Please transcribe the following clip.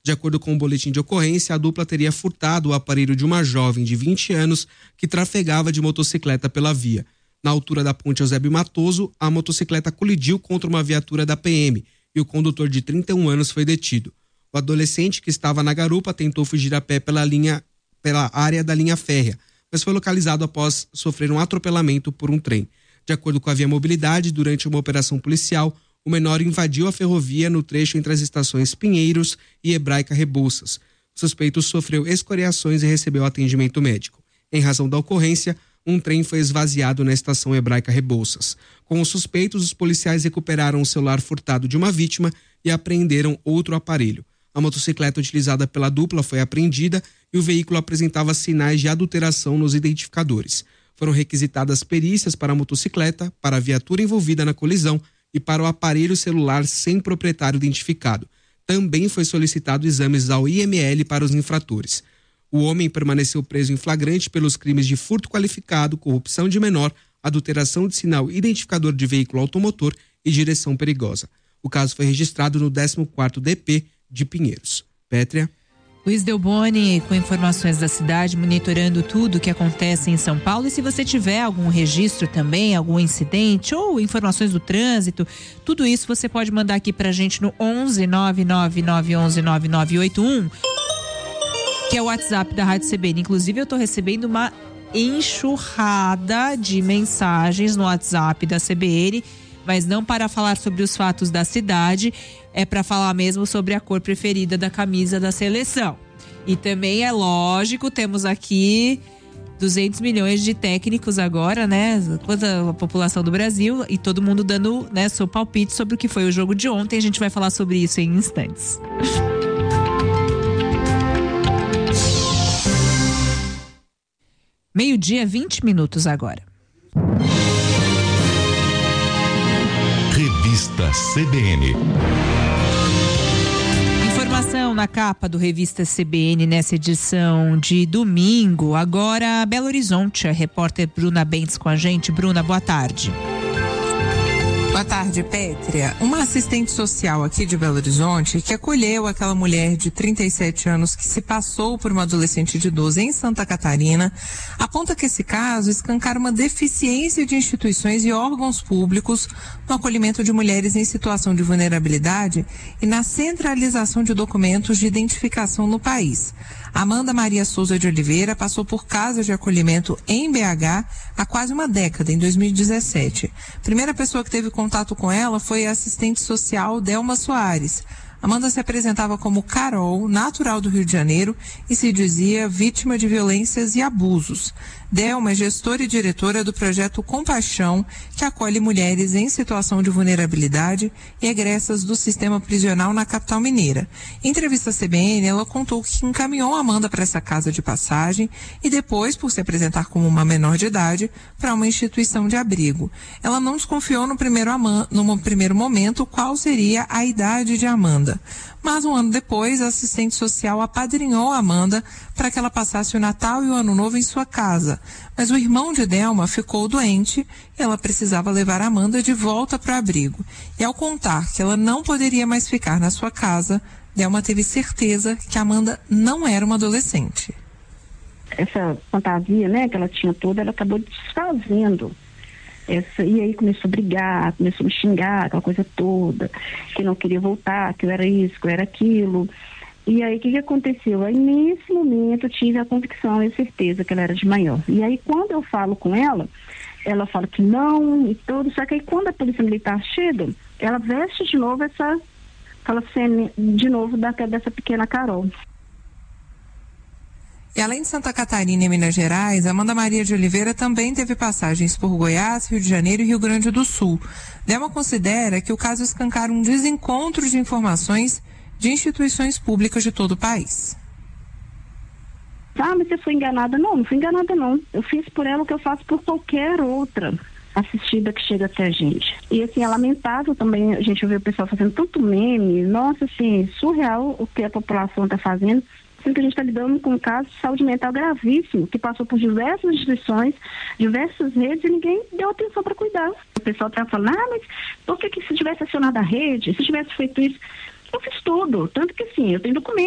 De acordo com o boletim de ocorrência, a dupla teria furtado o aparelho de uma jovem de 20 anos que trafegava de motocicleta pela via. Na altura da ponte Eusébio Matoso, a motocicleta colidiu contra uma viatura da PM e o condutor de 31 anos foi detido. O adolescente que estava na garupa tentou fugir a pé pela área da linha férrea, mas foi localizado após sofrer um atropelamento por um trem. De acordo com a Via Mobilidade, durante uma operação policial, o menor invadiu a ferrovia no trecho entre as estações Pinheiros e Hebraica Rebouças. O suspeito sofreu escoriações e recebeu atendimento médico. Em razão da ocorrência, um trem foi esvaziado na estação Hebraica Rebouças. Com os suspeitos, os policiais recuperaram o celular furtado de uma vítima e apreenderam outro aparelho. A motocicleta utilizada pela dupla foi apreendida e o veículo apresentava sinais de adulteração nos identificadores. Foram requisitadas perícias para a motocicleta, para a viatura envolvida na colisão e para o aparelho celular sem proprietário identificado. Também foi solicitado exames ao IML para os infratores. O homem permaneceu preso em flagrante pelos crimes de furto qualificado, corrupção de menor, adulteração de sinal identificador de veículo automotor e direção perigosa. O caso foi registrado no 14º DP de Pinheiros. Pétria. Luiz Delboni com informações da cidade, monitorando tudo o que acontece em São Paulo. E se você tiver algum registro também, algum incidente ou informações do trânsito, tudo isso você pode mandar aqui pra gente no 11 99911 9981, que é o WhatsApp da Rádio CBN. Inclusive, eu tô recebendo uma enxurrada de mensagens no WhatsApp da CBN, mas não para falar sobre os fatos da cidade, é para falar mesmo sobre a cor preferida da camisa da seleção. E também é lógico, temos aqui 200 milhões de técnicos agora, né? Quanta a população do Brasil, e todo mundo dando, né, seu palpite sobre o que foi o jogo de ontem. A gente vai falar sobre isso em instantes. Meio-dia, 20 minutos agora. Revista CBN. Informação na capa do Revista CBN nessa edição de domingo. Agora, Belo Horizonte, a repórter Bruna Bentes com a gente. Bruna, boa tarde. Boa tarde, Pétria. Uma assistente social aqui de Belo Horizonte que acolheu aquela mulher de 37 anos que se passou por uma adolescente de 12 em Santa Catarina, aponta que esse caso escancara uma deficiência de instituições e órgãos públicos no acolhimento de mulheres em situação de vulnerabilidade e na centralização de documentos de identificação no país. Amanda Maria Souza de Oliveira passou por casas de acolhimento em BH há quase uma década, em 2017. A primeira pessoa que teve contato com ela foi a assistente social Delma Soares. Amanda se apresentava como Carol, natural do Rio de Janeiro, e se dizia vítima de violências e abusos. Delma é gestora e diretora do projeto Compaixão, que acolhe mulheres em situação de vulnerabilidade e egressas do sistema prisional na capital mineira. Em entrevista à CBN, ela contou que encaminhou a Amanda para essa casa de passagem e depois, por se apresentar como uma menor de idade, para uma instituição de abrigo. Ela não desconfiou no primeiro momento qual seria a idade de Amanda. Mas um ano depois, a assistente social apadrinhou a Amanda para que ela passasse o Natal e o Ano Novo em sua casa. Mas o irmão de Delma ficou doente e ela precisava levar a Amanda de volta para o abrigo. E ao contar que ela não poderia mais ficar na sua casa, Delma teve certeza que Amanda não era uma adolescente. Essa fantasia, né, que ela tinha toda, ela acabou desfazendo. E aí começou a brigar, começou a me xingar, aquela coisa toda, que não queria voltar, que eu era isso, que eu era aquilo. E aí o que aconteceu? Aí nesse momento eu tive a convicção e a certeza que ela era de maior. E aí quando eu falo com ela fala que não e tudo, só que aí quando a polícia militar chega, ela veste de novo aquela cena de novo dessa pequena Carol. E além de Santa Catarina e Minas Gerais, Amanda Maria de Oliveira também teve passagens por Goiás, Rio de Janeiro e Rio Grande do Sul. Delma considera que o caso escancara um desencontro de informações de instituições públicas de todo o país. Mas você foi enganada? Não fui enganada não. Eu fiz por ela o que eu faço por qualquer outra assistida que chega até a gente. E assim, é lamentável também a gente ver o pessoal fazendo tanto meme. Nossa, assim, surreal o que a população está fazendo. Que a gente está lidando com um caso de saúde mental gravíssimo, que passou por diversas instituições, diversas redes e ninguém deu atenção para cuidar. O pessoal está falando, mas por que se tivesse acionado a rede, se tivesse feito isso? Eu fiz tudo, tanto que assim, eu tenho documento.